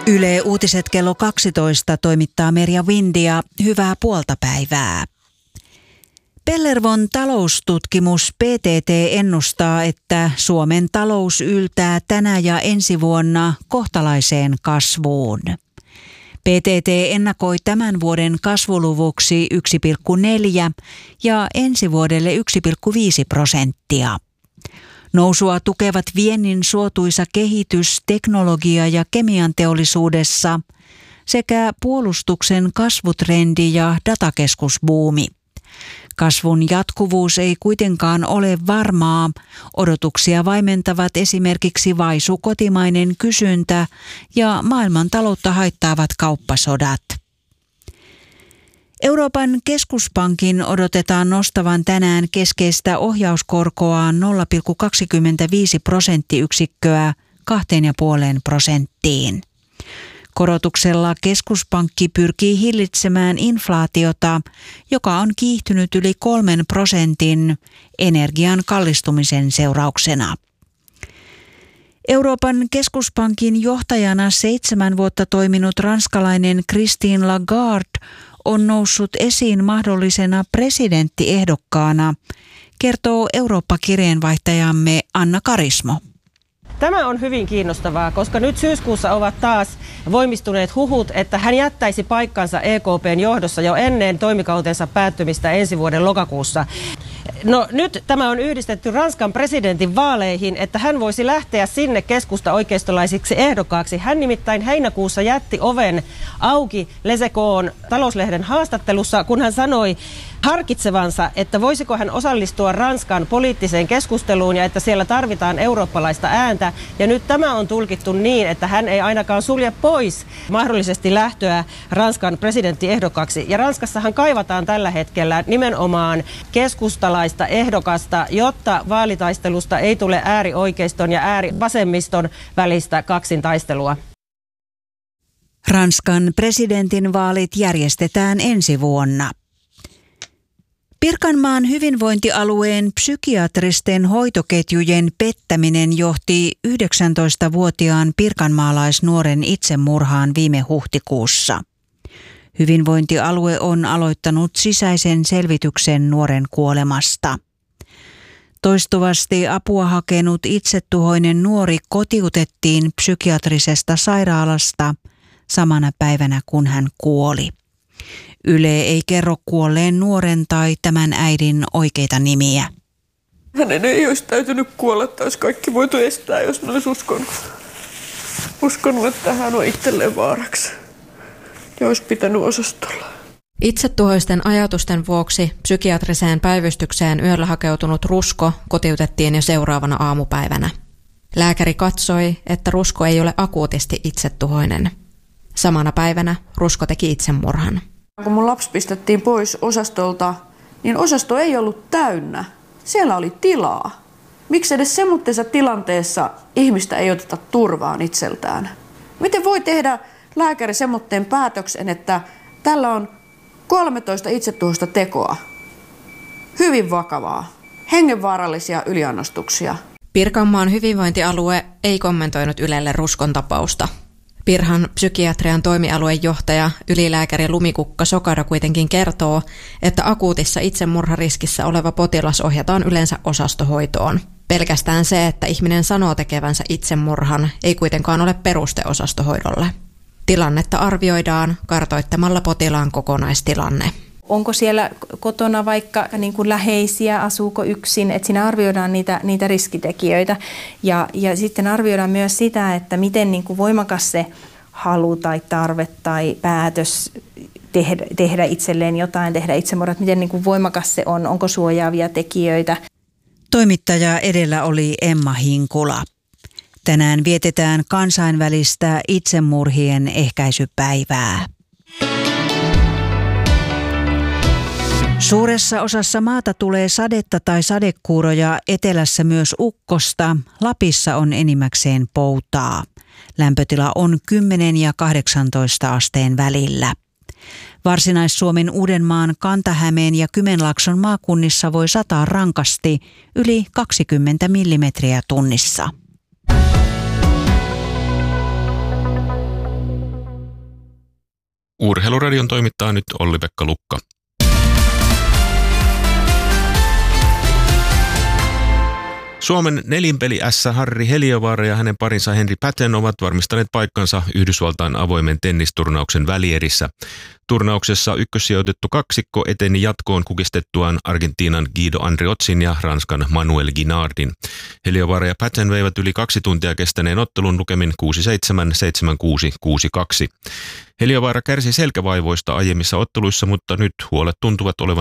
Yle Uutiset kello 12 toimittaa Merja Windia. Hyvää puoltapäivää. Pellervon taloustutkimus PTT ennustaa, että Suomen talous yltää tänä ja ensi vuonna kohtalaiseen kasvuun. PTT ennakoi tämän vuoden kasvuluvuksi 1,4 ja ensi vuodelle 1,5%. Nousua tukevat viennin suotuisa kehitys teknologia- ja kemianteollisuudessa sekä puolustuksen kasvutrendi ja datakeskusbuumi. Kasvun jatkuvuus ei kuitenkaan ole varmaa. Odotuksia vaimentavat esimerkiksi vaisu kotimainen kysyntä ja maailmantaloutta haittaavat kauppasodat. Euroopan keskuspankin odotetaan nostavan tänään keskeistä ohjauskorkoaan 0,25 prosenttiyksikköä 2,5%. Korotuksella keskuspankki pyrkii hillitsemään inflaatiota, joka on kiihtynyt yli 3% energian kallistumisen seurauksena. Euroopan keskuspankin johtajana 7 vuotta toiminut ranskalainen Christine Lagarde on noussut esiin mahdollisena presidenttiehdokkaana, kertoo Eurooppa-kirjeenvaihtajamme Anna Karismo. Tämä on hyvin kiinnostavaa, koska nyt syyskuussa ovat taas voimistuneet huhut, että hän jättäisi paikkansa EKP:n johdossa jo ennen toimikautensa päättymistä ensi vuoden lokakuussa. No nyt tämä on yhdistetty Ranskan presidentin vaaleihin, että hän voisi lähteä sinne keskusta-oikeistolaisiksi ehdokkaaksi. Hän nimittäin heinäkuussa jätti oven auki Les Echon talouslehden haastattelussa, kun hän sanoi harkitsevansa, että voisiko hän osallistua Ranskan poliittiseen keskusteluun ja että siellä tarvitaan eurooppalaista ääntä. Ja nyt tämä on tulkittu niin, että hän ei ainakaan sulje pois mahdollisesti lähtöä Ranskan presidenttiehdokkaaksi. Ja Ranskassahan kaivataan tällä hetkellä nimenomaan keskustalaista ehdokasta, jotta vaalitaistelusta ei tule äärioikeiston ja äärivasemmiston välistä kaksintaistelua. Ranskan presidentinvaalit järjestetään ensi vuonna. Pirkanmaan hyvinvointialueen psykiatristen hoitoketjujen pettäminen johti 19-vuotiaan pirkanmaalaisnuoren itsemurhaan viime huhtikuussa. Hyvinvointialue on aloittanut sisäisen selvityksen nuoren kuolemasta. Toistuvasti apua hakenut itsetuhoinen nuori kotiutettiin psykiatrisesta sairaalasta samana päivänä, kun hän kuoli. Yle ei kerro kuolleen nuoren tai tämän äidin oikeita nimiä. Hänen ei olisi täytynyt kuolla, että olisi kaikki voitu estää, jos ne olisi uskonut, että hän on itselleen vaaraksi. Ja olisi pitänyt osastolla. Itsetuhoisten ajatusten vuoksi psykiatriseen päivystykseen yöllä hakeutunut Rusko kotiutettiin jo seuraavana aamupäivänä. Lääkäri katsoi, että Rusko ei ole akuutisti itsetuhoinen. Samana päivänä Rusko teki itsemurhan. Kun mun lapsi pistettiin pois osastolta, niin osasto ei ollut täynnä. Siellä oli tilaa. Miksi edes semmoisessa tilanteessa ihmistä ei oteta turvaan itseltään? Miten voi tehdä lääkäri semmoitteen päätöksen, että tällä on 13 itsetuhoista tekoa? Hyvin vakavaa. Hengenvaarallisia yliannostuksia. Pirkanmaan hyvinvointialue ei kommentoinut Ylelle Ruskon tapausta. Pirhan psykiatrian toimialueen johtaja ylilääkäri Lumikukka Sokada kuitenkin kertoo, että akuutissa itsemurhariskissä oleva potilas ohjataan yleensä osastohoitoon. Pelkästään se, että ihminen sanoo tekevänsä itsemurhan, ei kuitenkaan ole peruste osastohoidolle. Tilannetta arvioidaan kartoittamalla potilaan kokonaistilanne. Onko siellä kotona vaikka niin kuin läheisiä, asuuko yksin, että siinä arvioidaan niitä riskitekijöitä. Ja sitten arvioidaan myös sitä, että miten niin kuin voimakas se halu tai tarve tai päätös tehdä itselleen jotain, tehdä itsemurhat, miten niin kuin voimakas se on, onko suojaavia tekijöitä. Toimittaja edellä oli Emma Hinkula. Tänään vietetään kansainvälistä itsemurhien ehkäisypäivää. Suuressa osassa maata tulee sadetta tai sadekuuroja, etelässä myös ukkosta. Lapissa on enimmäkseen poutaa. Lämpötila on 10 ja 18 asteen välillä. Varsinais-Suomen, Uudenmaan, Kanta-Hämeen ja Kymenlaakson maakunnissa voi sataa rankasti yli 20 millimetriä tunnissa. Urheiluradion toimittaa nyt Olli-Pekka Lukka. Suomen nelinpeli-ässä Harri Heliövaara ja hänen parinsa Henri Patten ovat varmistaneet paikkansa Yhdysvaltain avoimen tennisturnauksen välierissä. Turnauksessa ykkössijoitettu kaksikko eteni jatkoon kukistettuaan Argentiinan Guido Andriotzin ja Ranskan Manuel Guinardin. Heliövaara ja Patten veivät yli 2 tuntia kestäneen ottelun lukemin 6-7, 7-6, 6-2. Heliövaara kärsi selkävaivoista aiemmissa otteluissa, mutta nyt huolet tuntuvat olevan